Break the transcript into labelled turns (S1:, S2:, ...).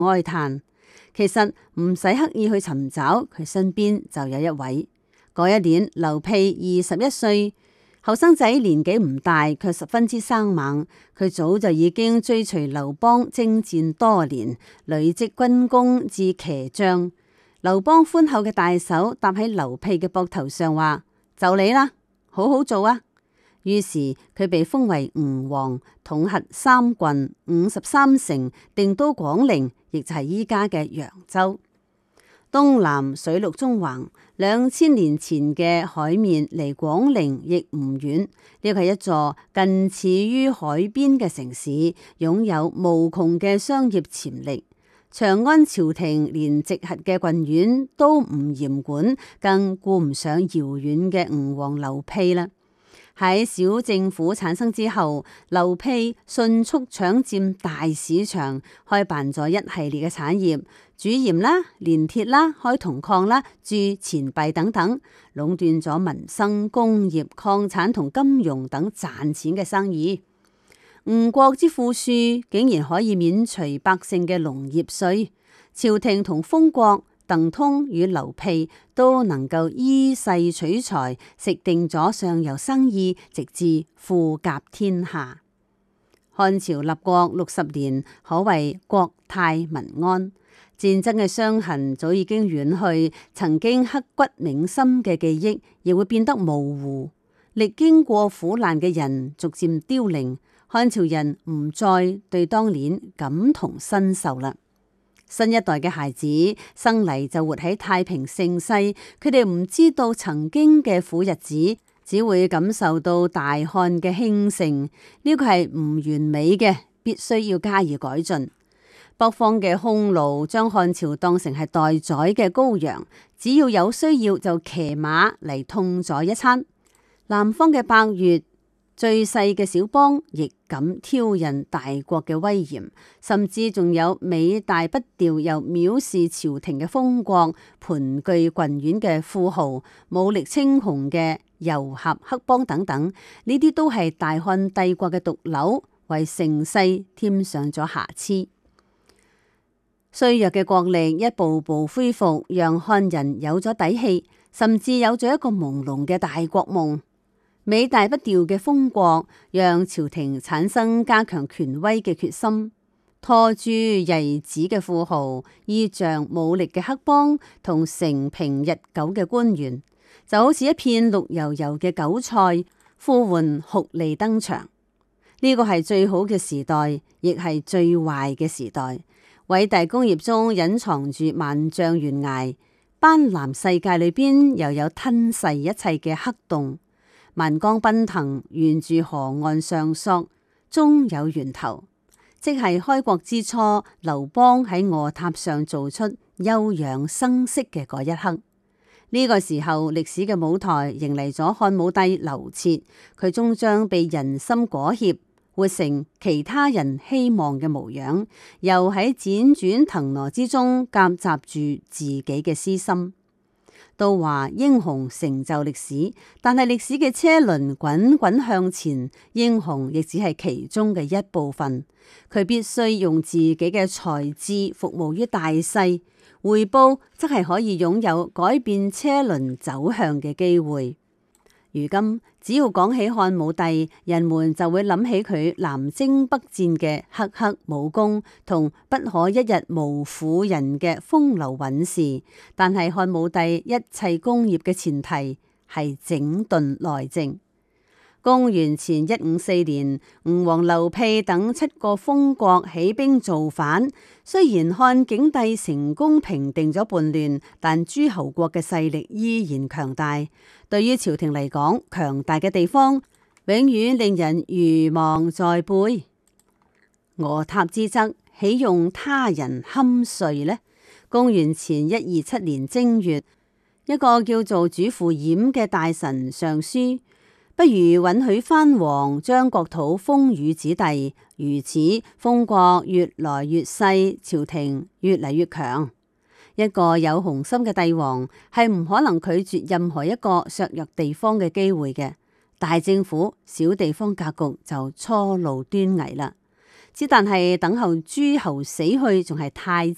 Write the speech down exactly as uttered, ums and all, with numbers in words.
S1: 哀嘆。其實唔使刻意去尋找，佢身邊就有一位。嗰一年，劉辟二十一歲，後生仔年紀唔大，卻十分之生猛。佢早就已經追隨劉邦征戰多年，累積軍功至騎將。劉邦寬厚嘅大手搭喺劉辟嘅膊頭上，話：就你啦，好好做啊！於是佢被封為吳王，統轄三郡、五十三城，定都廣陵，亦就係依家嘅揚州。東南水陸縱橫，兩千年前嘅海面離廣陵亦唔遠。呢個係一座近似於海邊嘅城市，擁有無窮嘅商業潛力。長安朝廷連直轄嘅郡縣都唔嚴管，更顧唔上遙遠嘅吳王劉辟啦。喺小政府產生之後，劉辟迅速搶佔大市場，開辦咗一系列嘅產業，主鹽啦、煉鐵啦、開銅礦啦、鑄錢幣等等，壟斷咗民生、工業、礦產同金融等賺錢嘅生意。吳國之富庶，竟然可以免除百姓嘅農業稅，朝廷同封國。鄧通與劉辟都能夠依勢取材，食定咗上游生意，直至富甲天下。漢朝立國六十年，可謂國泰民安。戰爭嘅傷痕早已經遠去，曾經刻骨銘心嘅記憶亦會變得模糊。歷經過苦難嘅人逐漸凋零，漢朝人唔再對當年感同身受啦。新一代嘅孩子生嚟就活喺太平盛世，佢哋唔知道曾經嘅苦日子，只會感受到大漢嘅興盛。呢個係唔完美嘅，必須要加以改進。北方嘅匈奴將漢朝當成係待宰嘅羔羊，只要有需要就騎馬嚟痛宰一餐。南方嘅百越，最細嘅小邦亦敢挑釁大國嘅威嚴，甚至仲有尾大不掉又藐視朝廷嘅封國，盤踞郡縣嘅富豪，武力稱雄嘅游俠黑幫等等，呢啲都係大漢帝國嘅毒瘤，為盛世添上咗瑕疵。衰弱嘅國力一步步恢復，讓漢人有咗底氣，甚至有咗一個朦朧嘅大國夢。尾大不掉嘅封國，讓朝廷產生加強權威嘅決心。拖住曳子嘅富豪、依仗武力嘅黑幫同承平日久嘅官員，就好似一片綠油油嘅韭菜，呼喚酷吏登場。呢個係最好嘅時代，亦係最壞嘅時代。偉大工業中隱藏住萬丈懸崖，斑斕世界裏邊又有吞噬一切嘅黑洞。萬江奔騰，沿住河岸上溯，終有源頭，即係開國之初，劉邦喺臥塔上做出休養生息嘅嗰一刻。呢、這個時候，歷史嘅舞台迎嚟咗漢武帝劉徹，佢終將被人心裹挾，活成其他人希望嘅模樣，又喺輾轉騰挪之中夾雜住自己嘅私心。都話英雄成就歷史，但係歷史嘅車輪滾滾向前，英雄亦只係其中嘅一部分。佢必須用自己嘅才智服務於大勢，回報則係可以擁有改變車輪走向嘅機會。如今只要講起漢武帝，人們就會諗起佢南征北戰嘅赫赫武功同不可一日無婦人嘅風流韻事。但係漢武帝一切功業嘅前提係整頓內政。公元前一五四年，吳王劉辟等七個封國起兵造反。雖然漢景帝成功平定咗叛亂，但諸侯國嘅勢力依然強大。對於朝廷嚟講，強大嘅地方永遠令人愚妄在背。臥塔之側，豈用他人堪睡呢？公元前一二七年正月，一個叫做主父冉嘅大臣上書，不如允許藩王將國土封予子弟，如此封國越來越細，朝廷越嚟越強。一個有雄心嘅帝王係唔可能拒絕任何一個削弱地方嘅機會嘅。大政府小地方格局就初露端倪啦。只但係等候諸侯死去仲係太